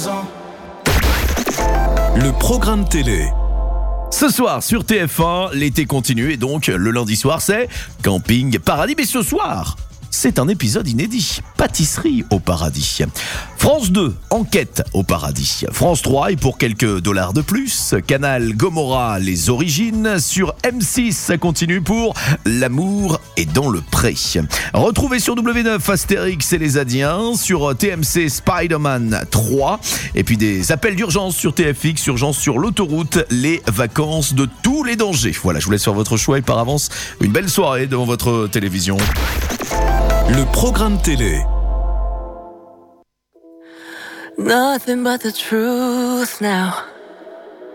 Le programme télé. Ce soir sur TF1, l'été continue et donc le lundi soir c'est Camping Paradis. Mais ce soir, c'est un épisode inédit. Pâtisserie au paradis. France 2, Enquête au paradis. France 3 et pour quelques dollars de plus, Canal Gomorrah, les origines. Sur M6, ça continue pour L'amour est dans le pré. Retrouvez sur W9 Astérix et les Adiens. Sur TMC Spider-Man 3. Et puis des appels d'urgence sur TFX, urgence sur l'autoroute, les vacances de tous les dangers. Voilà, je vous laisse faire votre choix et par avance, une belle soirée devant votre télévision. Le programme télé. Nothing but the truth now.